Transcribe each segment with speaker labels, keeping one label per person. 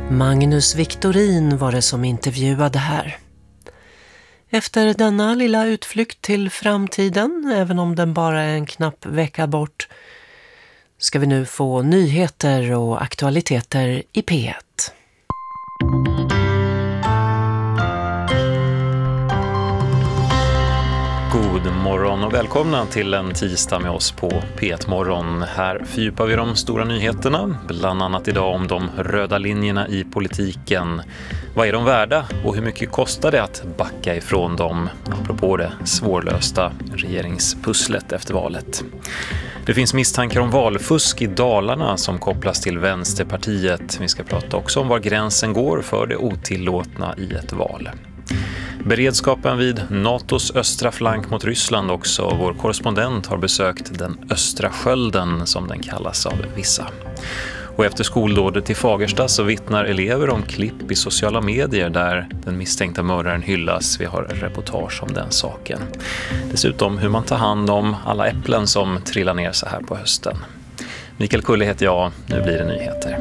Speaker 1: Magnus Victorin var det som intervjuade här. Efter denna lilla utflykt till framtiden, även om den bara är en knapp vecka bort, ska vi nu få nyheter och aktualiteter i P1.
Speaker 2: God morgon och välkomna till en tisdag med oss på P1 Morgon. Här fördjupar vi de stora nyheterna, bland annat idag om de röda linjerna i politiken. Vad är de värda och hur mycket kostar det att backa ifrån dem, apropå det svårlösta regeringspusslet efter valet. Det finns misstankar om valfusk i Dalarna som kopplas till Vänsterpartiet. Vi ska prata också om var gränsen går för det otillåtna i ett val. Beredskapen vid NATOs östra flank mot Ryssland också. Vår korrespondent har besökt den östra skölden som den kallas av vissa. Och efter skoldådet i Fagersta så vittnar elever om klipp i sociala medier där den misstänkta mördaren hyllas. Vi har reportage om den saken. Dessutom hur man tar hand om alla äpplen som trillar ner så här på hösten. Mikael Kulle heter jag, nu blir det nyheter.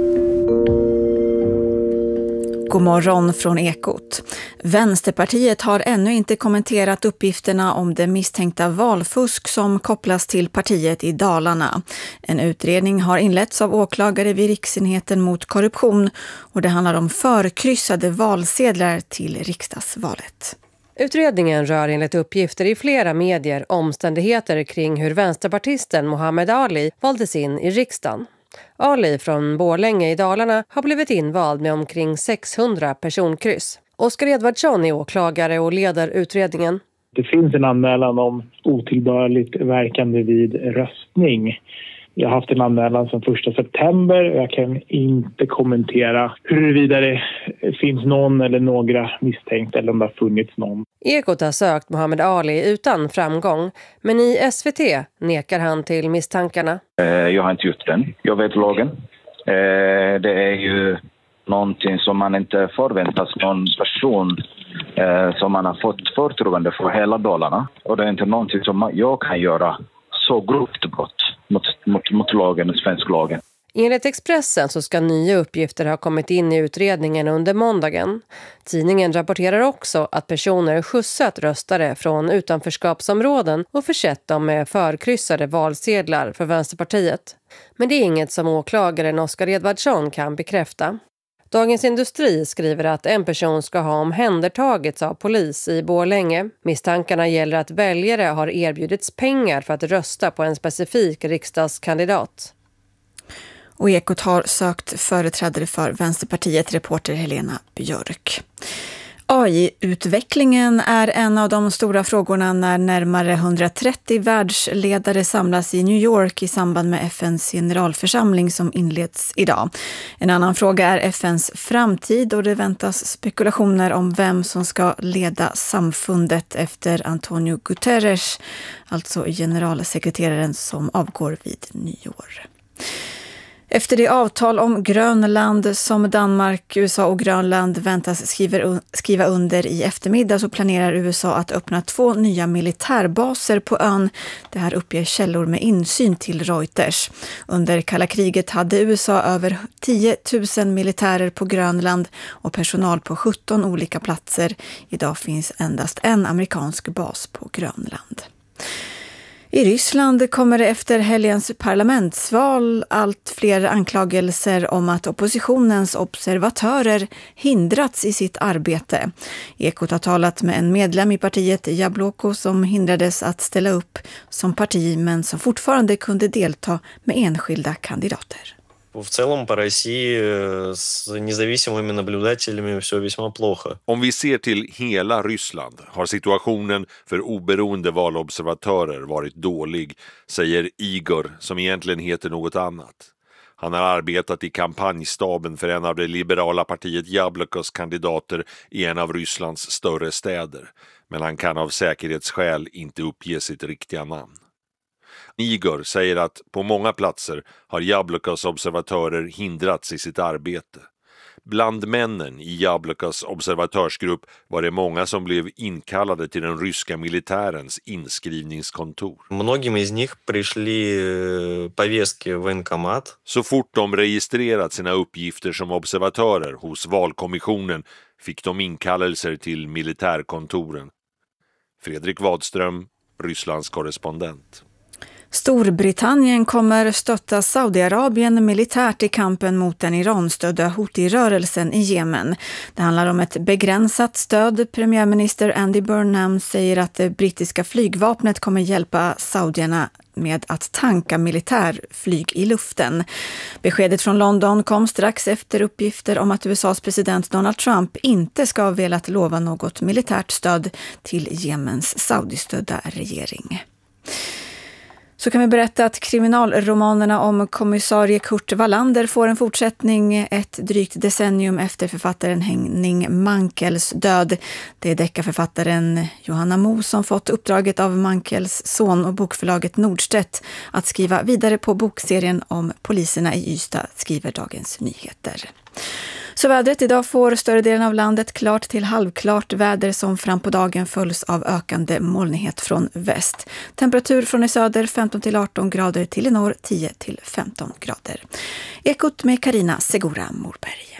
Speaker 3: God morgon från Ekot. Vänsterpartiet har ännu inte kommenterat uppgifterna om det misstänkta valfusk som kopplas till partiet i Dalarna. En utredning har inletts av åklagare vid Riksenheten mot korruption och det handlar om förkryssade valsedlar till riksdagsvalet.
Speaker 4: Utredningen rör enligt uppgifter i flera medier omständigheter kring hur vänsterpartisten Muhammed Ali valdes in i riksdagen. Ali från Borlänge i Dalarna har blivit invald med omkring 600 personkryss. Oskar Edvardsson är åklagare och leder utredningen.
Speaker 5: Det finns en anmälan om otillbörligt verkande vid röstning. Jag har haft en anmälan sedan 1 september och jag kan inte kommentera huruvida det finns någon eller några misstänkta eller om det har funnits någon.
Speaker 4: Ekot har sökt Muhammed Ali utan framgång, men i SVT nekar han till misstankarna.
Speaker 6: Jag har inte gjort den. Jag vet lagen. Det är ju någonting som man inte förväntas någon person som man har fått förtroende för hela Dalarna. Och det är inte någonting som jag kan göra så grovt brott mot lagen och svensk lagen.
Speaker 4: Enligt Expressen så ska nya uppgifter ha kommit in i utredningen under måndagen. Tidningen rapporterar också att personer skjutsat röstare från utanförskapsområden och försett dem med förkryssade valsedlar för Vänsterpartiet. Men det är inget som åklagaren Oskar Edvardsson kan bekräfta. Dagens Industri skriver att en person ska ha omhändertagits av polis i Borlänge. Misstankarna gäller att väljare har erbjudits pengar för att rösta på en specifik riksdagskandidat.
Speaker 3: Och Ekot har sökt företrädare för Vänsterpartiet, reporter Helena Björk. AI-utvecklingen är en av de stora frågorna när närmare 130 världsledare samlas i New York i samband med FNs generalförsamling som inleds idag. En annan fråga är FNs framtid och det väntas spekulationer om vem som ska leda samfundet efter Antonio Guterres, alltså generalsekreteraren som avgår vid nyår. Efter det avtal om Grönland som Danmark, USA och Grönland väntas skriva under i eftermiddag så planerar USA att öppna 2 nya militärbaser på ön. Det här uppger källor med insyn till Reuters. Under kalla kriget hade USA över 10 000 militärer på Grönland och personal på 17 olika platser. Idag finns endast en amerikansk bas på Grönland. I Ryssland kommer det efter helgens parlamentsval allt fler anklagelser om att oppositionens observatörer hindrats i sitt arbete. Ekot har talat med en medlem i partiet Jabloko som hindrades att ställa upp som parti men som fortfarande kunde delta med enskilda kandidater.
Speaker 7: В целом по России с независимыми наблюдателями все весьма плохо.
Speaker 8: Om vi ser till hela Ryssland har situationen för oberoende valobservatörer varit dålig, säger Igor som egentligen heter något annat. Han har arbetat i kampanjstaben för en av det liberala partiet Jablokos kandidater i en av Rysslands större städer, men han kan av säkerhetsskäl inte uppge sitt riktiga namn. Igor säger att på många platser har Jablokos observatörer hindrats i sitt arbete. Bland männen i Jablokas observatörsgrupp var det många som blev inkallade till den ryska militärens inskrivningskontor.
Speaker 7: Многим из них пришли повестки в военкомат.
Speaker 8: Så fort de registrerat sina uppgifter som observatörer hos valkommissionen fick de inkallelser till militärkontoren. Fredrik Wadström, Rysslands korrespondent.
Speaker 3: Storbritannien kommer stötta Saudiarabien militärt i kampen mot den Iran-stödda Houthi-rörelsen i Jemen. Det handlar om ett begränsat stöd. Premiärminister Andy Burnham säger att det brittiska flygvapnet kommer hjälpa saudierna med att tanka militärflyg i luften. Beskedet från London kom strax efter uppgifter om att USAs president Donald Trump inte ska ha velat lova något militärt stöd till Jemens saudistödda regering. Så kan vi berätta att kriminalromanerna om kommissarie Kurt Wallander får en fortsättning ett drygt decennium efter författaren Henning Mankells död. Det är deckarförfattaren Johanna Mo som fått uppdraget av Mankells son och bokförlaget Nordstedt att skriva vidare på bokserien om poliserna i Ystad, skriver Dagens Nyheter. Så vädret: idag får större delen av landet klart till halvklart väder som fram på dagen följs av ökande molnighet från väst. Temperatur från i söder 15 till 18 grader, till i norr 10 till 15 grader. Ekot med Carina Segura Morberg.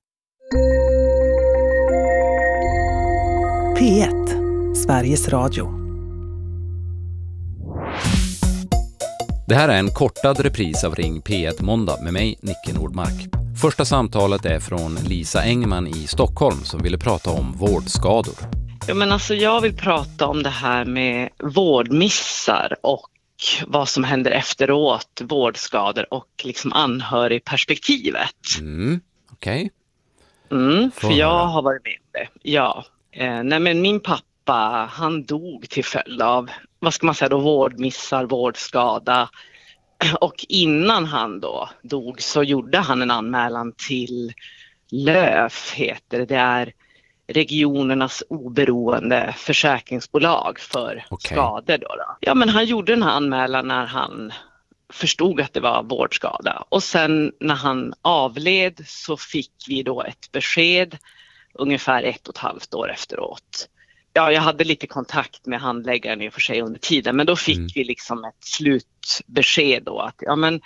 Speaker 9: P1, Sveriges Radio.
Speaker 10: Det här är en kortad repris av Ring P1 måndag med mig, Nicke Nordmark. Första samtalet är från Lisa Engman i Stockholm som ville prata om vårdskador.
Speaker 11: Ja, men alltså jag vill prata om det här med vårdmissar och vad som händer efteråt, vårdskador och liksom anhörigperspektivet.
Speaker 10: Okej.
Speaker 11: För jag har varit med om det. Ja. Nej, men min pappa, han dog till följd av, vad ska man säga då, vårdmissar, vårdskada. Och innan han då dog så gjorde han en anmälan till LÖF, heter det. Det är regionernas oberoende försäkringsbolag för skador då. Ja, men han gjorde den här anmälan när han förstod att det var vårdskada. Och sen när han avled så fick vi då ett besked ungefär 1,5 år efteråt. Ja, jag hade lite kontakt med handläggaren i och för sig under tiden, men då fick vi liksom ett slutbesked då att ja, men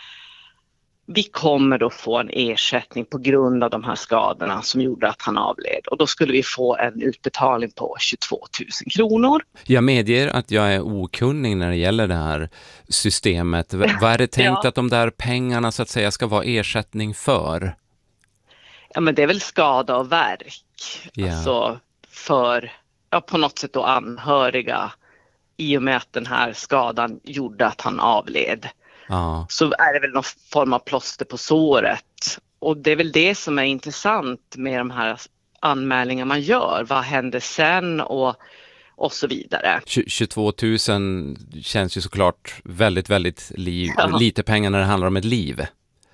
Speaker 11: vi kommer då få en ersättning på grund av de här skadorna som gjorde att han avled. Och då skulle vi få en utbetalning på 22 000 kronor.
Speaker 10: Jag medger att jag är okunnig när det gäller det här systemet. Vad är det tänkt att de där pengarna så att säga ska vara ersättning för?
Speaker 11: Ja, men det är väl skada och verk. Alltså för på något sätt då anhöriga, i och med att den här skadan gjorde att han avled. Så är det väl någon form av plåster på såret. Och det är väl det som är intressant med de här anmälningarna man gör. Vad händer sen och så vidare.
Speaker 10: 22 000 känns ju såklart väldigt, väldigt lite pengar när det handlar om ett liv.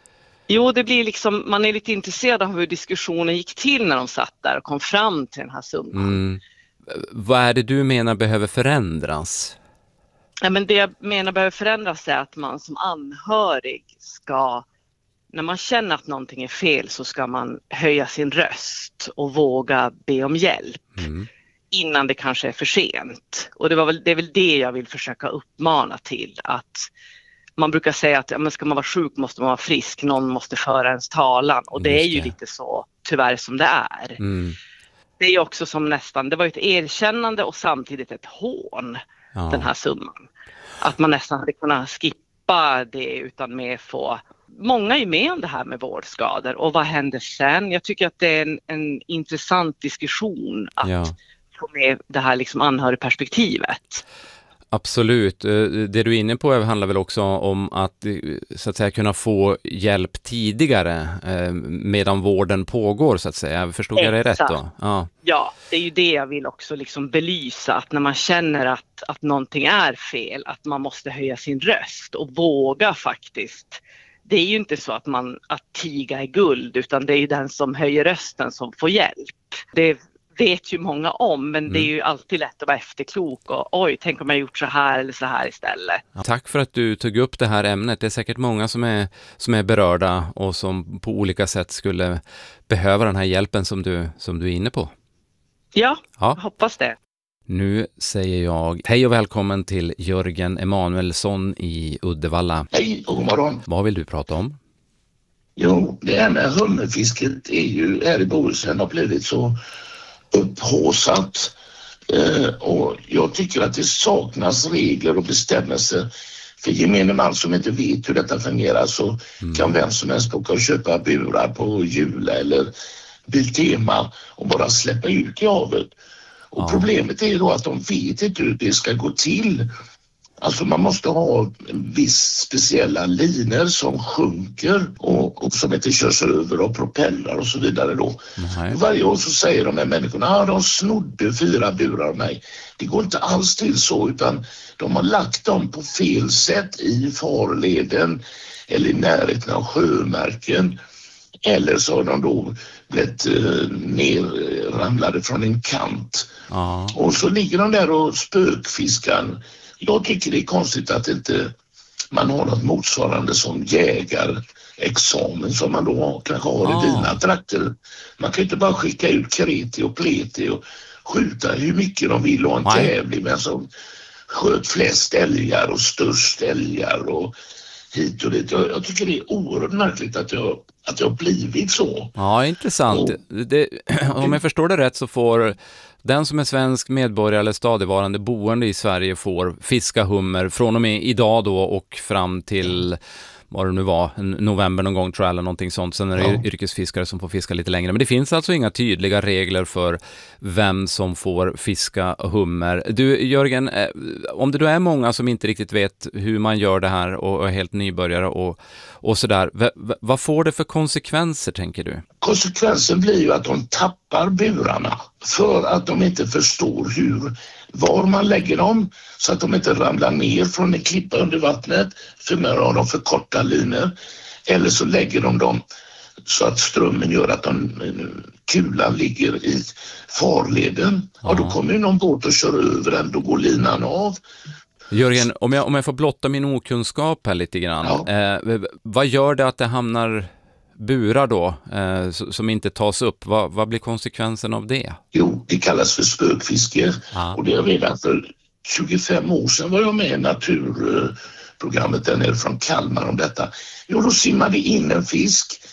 Speaker 11: Jo, det blir liksom, man är lite intresserad av hur diskussionen gick till när de satt där och kom fram till den här summan.
Speaker 10: Vad är det du menar behöver förändras?
Speaker 11: Ja, men det jag menar behöver förändras är att man som anhörig ska, när man känner att någonting är fel, så ska man höja sin röst och våga be om hjälp innan det kanske är för sent. Och det är väl det jag vill försöka uppmana till, att man brukar säga att men ska man vara sjuk måste man vara frisk, någon måste föra ens talan, och det är ju lite så tyvärr som det är. Det är också som nästan, det var ett erkännande och samtidigt ett hån, den här summan. Att man nästan hade kunnat skippa det utan mer få. Många är med om det här med vårdskador och vad händer sen? Jag tycker att det är en intressant diskussion att få med det här liksom anhörigperspektivet.
Speaker 10: Absolut. Det du är inne på handlar väl också om att så att säga kunna få hjälp tidigare medan vården pågår så att säga. Förstod jag det rätt då?
Speaker 11: Ja, det är ju det jag vill också liksom belysa, att när man känner att någonting är fel, att man måste höja sin röst och våga faktiskt. Det är ju inte så att tiga är guld, utan det är ju den som höjer rösten som får hjälp. Det är vet ju många om, men det är ju alltid lätt att vara efterklok och oj, tänk om jag gjort så här eller så här istället.
Speaker 10: Tack för att du tog upp det här ämnet. Det är säkert många som är berörda och som på olika sätt skulle behöva den här hjälpen som du är inne på.
Speaker 11: Ja, hoppas det.
Speaker 10: Nu säger jag hej och välkommen till Jörgen Emanuelsson i Uddevalla.
Speaker 12: Hej och god morgon.
Speaker 10: Vad vill du prata om?
Speaker 12: Jo, det här med hummerfisket är ju här i Bohuslän har blivit så upphaussat. Och jag tycker att det saknas regler och bestämmelser. För gemene man som inte vet hur detta fungerar så kan vem som helst åka och köpa burar på Jula eller Biltema och bara släppa ut i havet. Och problemet är då att de vet inte hur det ska gå till. Alltså man måste ha viss speciella linor som sjunker och som inte körs över av propellrar och så vidare då. Varje år så säger de här människorna de snodde 4 burar av mig. Det går inte alls till så, utan de har lagt dem på fel sätt i farleden eller i närheten av sjömärken. Eller så har de då blivit nerramlade från en kant. Och så ligger de där och spökfiskar. Jag tycker det är konstigt att inte man har något motsvarande som jägarexamen som man då kanske har i dina trakter. Man kan inte bara skicka ut kreti och pleti och skjuta hur mycket de vill och en tävling men som sköt flest älgar och störst älgar och hit och dit. Jag tycker det är oerhört märkligt att jag har blivit så.
Speaker 10: Ja, intressant. Om jag förstår det rätt så får den som är svensk medborgare eller stadigvarande boende i Sverige får fiska hummer från och med idag då och fram till vad det nu var, november någon gång tror jag eller någonting sånt. Sen är det yrkesfiskare som får fiska lite längre. Men det finns alltså inga tydliga regler för vem som får fiska hummer. Du Jörgen, om det då är många som inte riktigt vet hur man gör det här och är helt nybörjare och sådär, vad får det för konsekvenser tänker du?
Speaker 12: Konsekvensen blir ju att de tappar burarna för att de inte förstår var man lägger dem så att de inte ramlar ner från en klippa under vattnet för man har de för korta linor. Eller så lägger de dem så att strömmen gör att kulan ligger i farleden. Och då kommer ju någon båt och kör över den, då går linan av.
Speaker 10: Jörgen, om jag får blotta min okunskap här lite grann. Vad gör det att det hamnar burar då som inte tas upp? Vad blir konsekvensen av det?
Speaker 12: Jo, det kallas för spökfiske. Och det är redan för 25 år sedan var jag med i naturprogrammet där nere från Kalmar om detta. Jo, då simmade in en fisk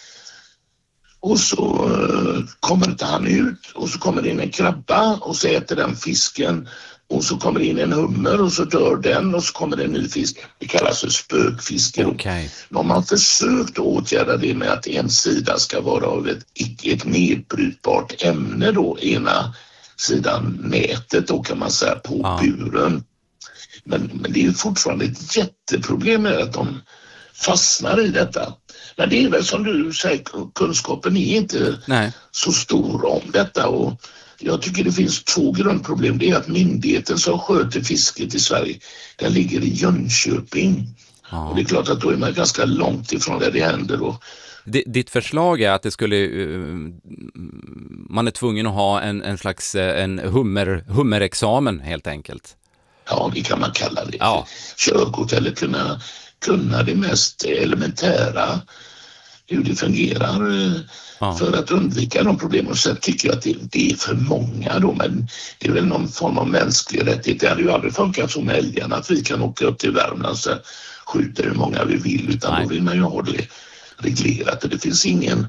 Speaker 12: och så kommer inte han ut och så kommer det in en krabba och så äter den fisken. Och så kommer det in en hummer och så dör den och så kommer det en ny fisk. Det kallas för spökfiske. De har försökt åtgärda det med att en sida ska vara av ett nedbrytbart ämne då. Ena sidan nätet då kan man säga på buren. Men det är fortfarande ett jätteproblem med att de fastnar i detta. Men det är väl som du säger, kunskapen är inte så stor om detta och jag tycker det finns 2 grundproblem. Det är att myndigheten som sköter fisket i Sverige, den ligger i Jönköping. Och det är klart att då är man ganska långt ifrån där det händer. Och
Speaker 10: ditt förslag är att det skulle man är tvungen att ha en slags hummerexamen helt enkelt.
Speaker 12: Ja, det kan man kalla det. Körkort eller kunna det mest elementära hur det fungerar för att undvika de problemen. Och sen tycker jag att det är för många då, men det är väl någon form av mänsklig rättighet. Det hade ju aldrig funkat som älgarna att vi kan åka upp till Värmland och skjuta hur många vi vill, utan då vill man ju ha det reglerat. Det finns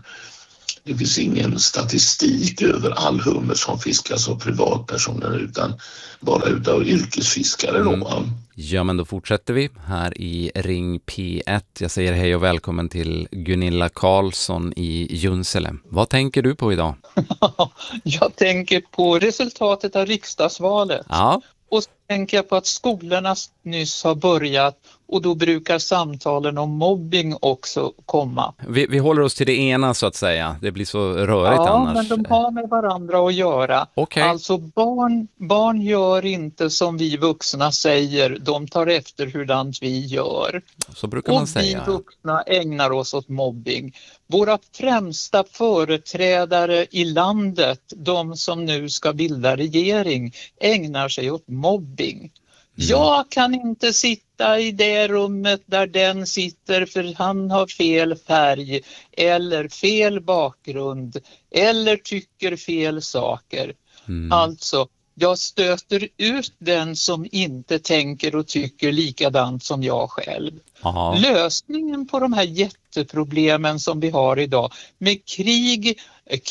Speaker 12: ingen statistik över all hummer som fiskas av privatpersoner utan bara utav yrkesfiskare då.
Speaker 10: Ja, men då fortsätter vi här i Ring P1. Jag säger hej och välkommen till Gunilla Karlsson i Junsele. Vad tänker du på idag?
Speaker 13: Jag tänker på resultatet av riksdagsvalet. Och så tänker jag på att skolorna nyss har börjat och då brukar samtalen om mobbing också komma.
Speaker 10: Vi håller oss till det ena så att säga. Det blir så rörigt annars.
Speaker 13: Ja, men de har med varandra att göra.
Speaker 10: Okay.
Speaker 13: Alltså barn gör inte som vi vuxna säger. De tar efter hurdant vi gör.
Speaker 10: Så brukar man säga.
Speaker 13: Och vi vuxna ägnar oss åt mobbing. Våra främsta företrädare i landet, de som nu ska bilda regering, ägnar sig åt mobbing. Jag kan inte sitta i det rummet där den sitter för han har fel färg eller fel bakgrund eller tycker fel saker. Alltså, jag stöter ut den som inte tänker och tycker likadant som jag själv. Aha. Lösningen på de här jätteproblemen som vi har idag med krig,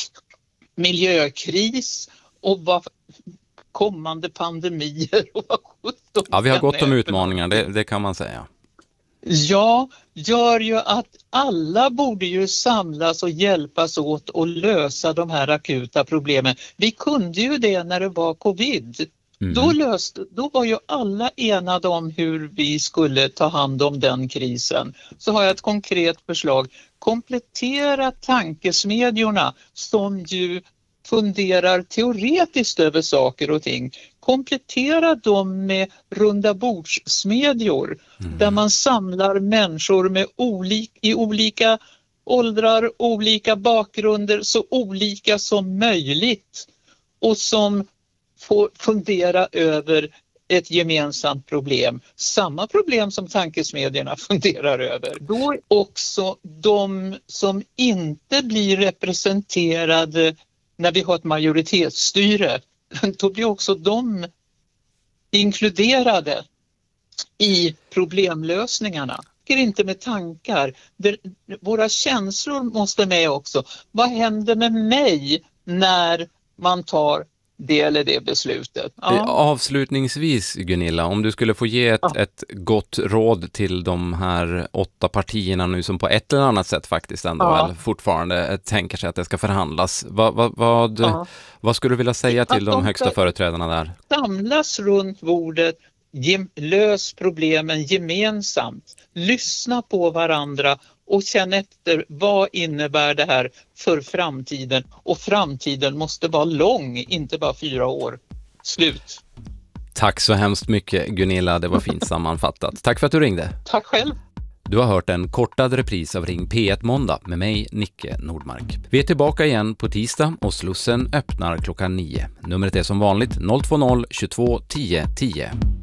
Speaker 13: miljökris och kommande pandemier.
Speaker 10: Ja, vi har gott om utmaningar, det kan man säga.
Speaker 13: Ja, gör ju att alla borde ju samlas och hjälpas åt och lösa de här akuta problemen. Vi kunde ju det när det var covid. Då var ju alla enade om hur vi skulle ta hand om den krisen. Så har jag ett konkret förslag. Komplettera tankesmedjorna som ju funderar teoretiskt över saker och ting. Komplettera dem med runda bordssmedjor där man samlar människor med i olika åldrar, olika bakgrunder, så olika som möjligt och som får fundera över ett gemensamt problem. Samma problem som tankesmedjorna funderar över. Då är också de som inte blir representerade när vi har ett majoritetsstyre, då blir också de inkluderade i problemlösningarna. Det är inte med tankar. Våra känslor måste med också. Vad händer med mig när man tar det eller det beslutet? Ja.
Speaker 10: Avslutningsvis, Gunilla, om du skulle få ge ett gott råd till de här 8 partierna nu som på ett eller annat sätt faktiskt ändå fortfarande tänker sig att det ska förhandlas. Vad skulle du vilja säga till de högsta företrädarna där?
Speaker 13: Samlas runt bordet, lös problemen gemensamt, lyssna på varandra och känn efter vad innebär det här för framtiden. Och framtiden måste vara lång, inte bara 4 år. Slut.
Speaker 10: Tack så hemskt mycket, Gunilla. Det var fint sammanfattat. Tack för att du ringde.
Speaker 13: Tack själv.
Speaker 10: Du har hört en kortad repris av Ring P1 måndag med mig, Nicke Nordmark. Vi är tillbaka igen på tisdag och Slussen öppnar klockan 9. Numret är som vanligt 020 22 10 10.